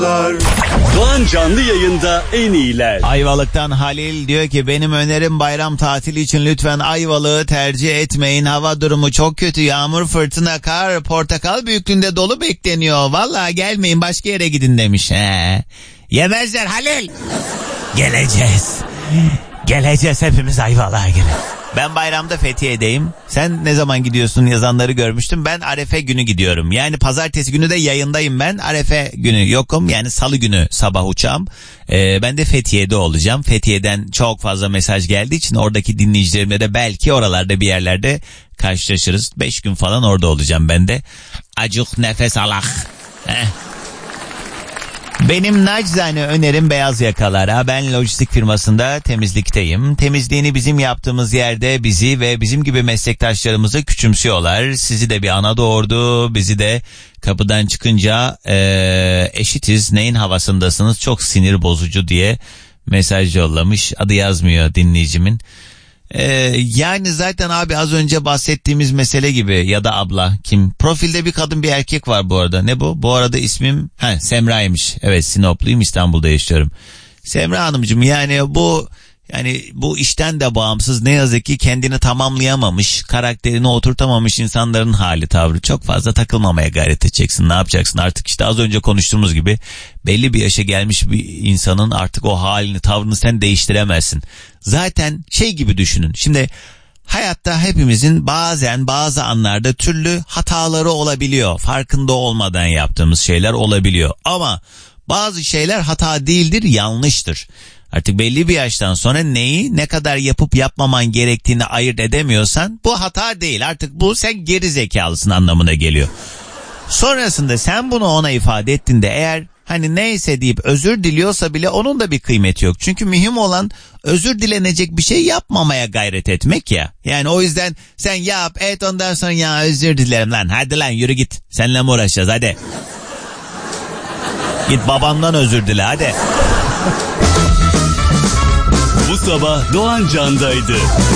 Doğan canlı yayında en iyiler. Ayvalık'tan Halil diyor ki benim önerim bayram tatili için lütfen Ayvalık'ı tercih etmeyin. Hava durumu çok kötü. Yağmur, fırtına, kar, portakal büyüklüğünde dolu bekleniyor. Vallahi gelmeyin, başka yere gidin demiş. Yemezler Halil. Geleceğiz hepimiz Ayvalık'a girelim. Ben bayramda Fethiye'deyim. Sen ne zaman gidiyorsun yazanları görmüştüm. Ben Arefe günü gidiyorum. Yani pazartesi günü de yayındayım ben. Arefe günü yokum. Yani salı günü sabah uçağım. Ben de Fethiye'de olacağım. Fethiye'den çok fazla mesaj geldiği için oradaki dinleyicilerimle de belki oralarda bir yerlerde karşılaşırız. 5 gün falan orada olacağım ben de. Acık nefes alak. Benim nacizane önerim beyaz yakalara. Ben lojistik firmasında temizlikteyim. Temizliğini bizim yaptığımız yerde bizi ve bizim gibi meslektaşlarımızı küçümsüyorlar. Sizi de bir ana doğurdu, bizi de kapıdan çıkınca eşitiz, neyin havasındasınız, çok sinir bozucu diye mesaj yollamış. Adı yazmıyor dinleyicimin. Yani zaten abi az önce bahsettiğimiz mesele gibi, ya da abla kim? Profilde bir kadın bir erkek var bu arada. Ne bu? Bu arada ismim Semra'ymış. Evet, Sinopluyum, İstanbul'da yaşıyorum. Semra Hanımcığım, bu işten de bağımsız ne yazık ki kendini tamamlayamamış, karakterini oturtamamış insanların hali tavrı. Çok fazla takılmamaya gayret edeceksin. Ne yapacaksın? Artık işte az önce konuştuğumuz gibi belli bir yaşa gelmiş bir insanın artık o halini, tavrını sen değiştiremezsin. Zaten gibi düşünün. Şimdi hayatta hepimizin bazen bazı anlarda türlü hataları olabiliyor. Farkında olmadan yaptığımız şeyler olabiliyor. Ama bazı şeyler hata değildir, yanlıştır. Artık belli bir yaştan sonra neyi ne kadar yapıp yapmaman gerektiğini ayırt edemiyorsan bu hata değil. Artık bu sen geri zekalısın anlamına geliyor. Sonrasında sen bunu ona ifade ettiğinde eğer neyse deyip özür diliyorsa bile onun da bir kıymeti yok. Çünkü mühim olan özür dilenecek bir şey yapmamaya gayret etmek ya. Yani o yüzden sen yap et, ondan sonra ya özür dilerim lan, hadi lan yürü git. Seninle mi uğraşacağız, hadi. Git babandan özür dile, hadi. Bu sabah Doğan Can'daydı.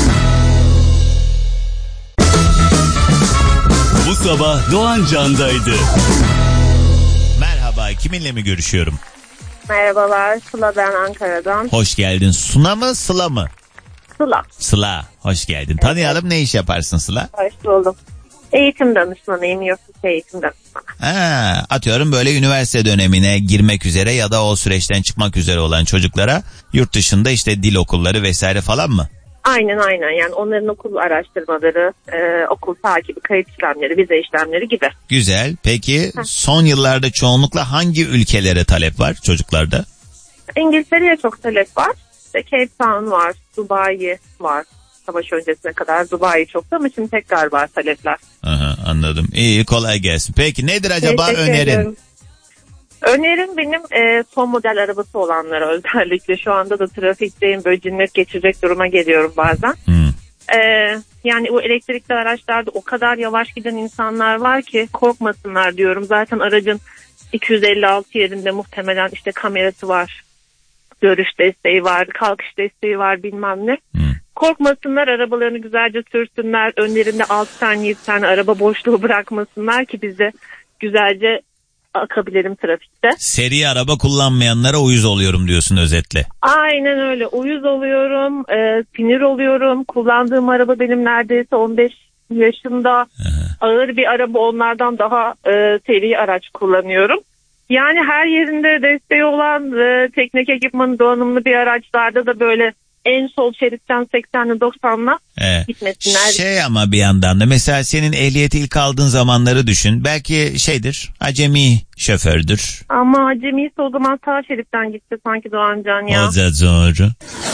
Bu sabah Doğan Can'daydı. Merhaba, kiminle mi görüşüyorum? Merhabalar, Sıla ben Ankara'dan. Hoş geldin. Suna mı, Sıla mı? Sıla. Sıla, hoş geldin. Tanıyalım, ne iş yaparsın Sıla? Hoş buldum. Eğitim danışmanıyım, yurtdışı eğitim danışmanı. Atıyorum böyle üniversite dönemine girmek üzere ya da o süreçten çıkmak üzere olan çocuklara yurt dışında işte dil okulları vesaire falan mı? Aynen, yani onların okul araştırmaları, okul takibi, kayıt işlemleri, vize işlemleri gibi. Güzel. Peki son yıllarda çoğunlukla hangi ülkelere talep var çocuklarda? İngiltere'ye çok talep var. İşte Cape Town var, Dubai var. Savaş öncesine kadar Dubai çoktu ama şimdi tekrar var talepler. Aha, anladım. İyi, kolay gelsin. Peki nedir acaba önerin? Önerim benim son model arabası olanlara özellikle. Şu anda da trafikteyim, böyle cinnet geçirecek duruma geliyorum bazen. Yani o elektrikli araçlarda o kadar yavaş giden insanlar var ki korkmasınlar diyorum. Zaten aracın 256 yerinde muhtemelen işte kamerası var, görüş desteği var, kalkış desteği var, bilmem ne. Korkmasınlar, arabalarını güzelce sürsünler. Önlerinde 6 tane 7 tane araba boşluğu bırakmasınlar ki biz de güzelce akabilirim trafikte. Seri araba kullanmayanlara uyuz oluyorum diyorsun özetle. Aynen öyle. Uyuz oluyorum, sinir oluyorum. Kullandığım araba benim neredeyse 15 yaşında. Ağır bir araba, onlardan daha seri araç kullanıyorum. Yani her yerinde desteği olan teknik ekipmanı donanımlı bir araçlarda da böyle en sol şeritten 80'le 90'la gitmesinler. Ama bir yandan da mesela senin ehliyeti ilk aldığın zamanları düşün. Belki acemi şofördür. Ama acemiyse o zaman sağ şeritten gitti sanki Doğancan ya. O da doğru.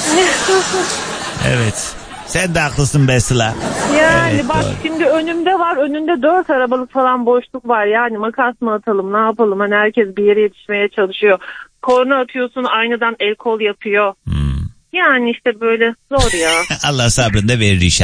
Evet. Sen de haklısın be Sıla. Yani evet, bak doğru. Şimdi önünde 4 arabalık falan boşluk var. Yani makas mı atalım, ne yapalım? Hani herkes bir yere yetişmeye çalışıyor. Korna atıyorsun, aynadan el kol yapıyor. Yani işte böyle zor ya. Allah sabrını da verir inşallah.